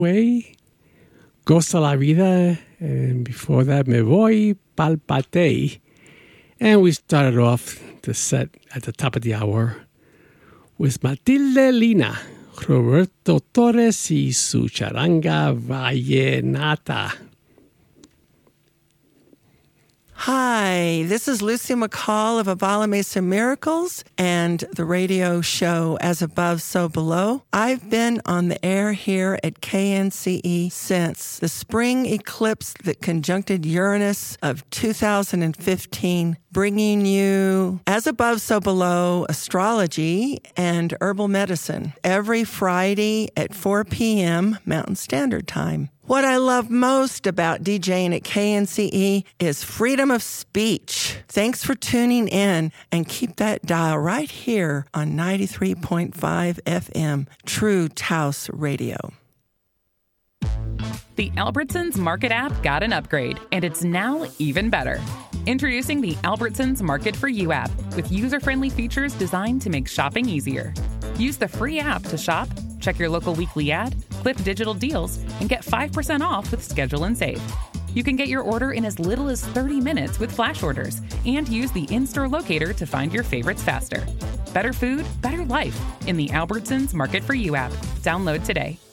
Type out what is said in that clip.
Way, Goza la Vida, and before that, Me Voy Pa'l Patey. And we started off the set at the top of the hour with Matilde Lina, Roberto Torres y su charanga vallenata. Hi, this is Lucy McCall of Avala Mesa Miracles and the radio show As Above, So Below. I've been on the air here at KNCE since the spring eclipse that conjuncted Uranus of 2015, bringing you As Above, So Below astrology and herbal medicine every Friday at 4 p.m. Mountain Standard Time. What I love most about DJing at KNCE is freedom of speech. Thanks for tuning in, and keep that dial right here on 93.5 FM, True Taos Radio. The Albertsons Market app got an upgrade, and it's now even better. Introducing the Albertsons Market for You app with user-friendly features designed to make shopping easier. Use the free app to shop, check your local weekly ad, clip digital deals, and get 5% off with Schedule and Save. You can get your order in as little as 30 minutes with flash orders and use the in-store locator to find your favorites faster. Better food, better life in the Albertsons Market for You app. Download today.